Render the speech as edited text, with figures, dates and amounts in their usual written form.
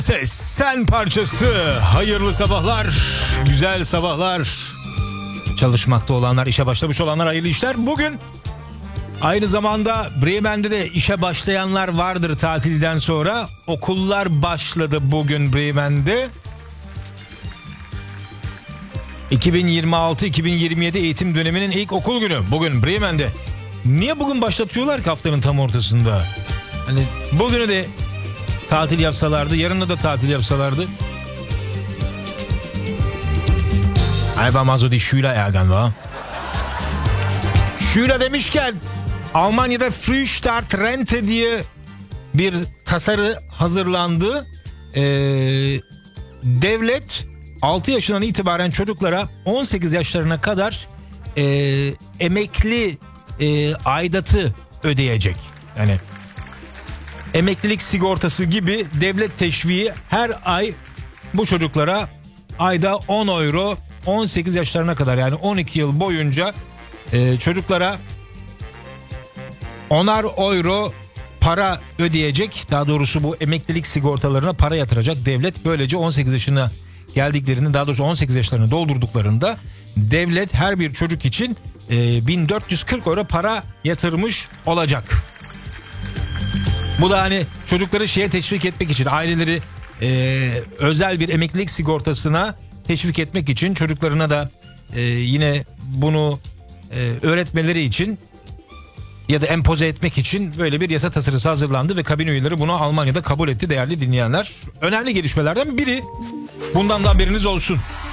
Sen parçası. Hayırlı sabahlar, güzel sabahlar. Çalışmakta olanlar, işe başlamış olanlar hayırlı işler. Bugün aynı zamanda Bremen'de de işe başlayanlar vardır tatilden sonra. Okullar başladı bugün Bremen'de. 2026-2027 eğitim döneminin ilk okul günü bugün Bremen'de. Niye bugün başlatıyorlar ki haftanın tam ortasında? Hani bugünü de tatil yapsalardı, yarın da tatil yapsalardı. Einfach mal so die Schüler ärgern, wa? Schüler demişken Almanya'da Frühstart Rente diye bir tasarı hazırlandı. Devlet 6 yaşından itibaren çocuklara 18 yaşlarına kadar emekli aidatı ödeyecek. Yani emeklilik sigortası gibi devlet teşviği her ay bu çocuklara ayda 10 euro 18 yaşlarına kadar, yani 12 yıl boyunca çocuklara 10'ar euro para ödeyecek. Daha doğrusu bu emeklilik sigortalarına para yatıracak devlet. Böylece 18 yaşına geldiklerinde, daha doğrusu 18 yaşlarını doldurduklarında devlet her bir çocuk için 1440 euro para yatırmış olacak. Bu da hani çocukları şeye teşvik etmek için, aileleri özel bir emeklilik sigortasına teşvik etmek için, çocuklarına da yine bunu öğretmeleri için ya da empoze etmek için böyle bir yasa tasarısı hazırlandı ve kabine üyeleri bunu Almanya'da kabul etti değerli dinleyenler. Önemli gelişmelerden biri. Bundan da haberiniz olsun.